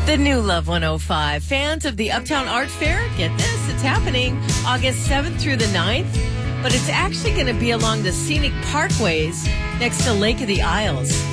The new Love 105. Fans of the Uptown Art Fair, get this, it's happening August 7th through the 9th, but it's actually going to be along the scenic parkways next to Lake of the Isles.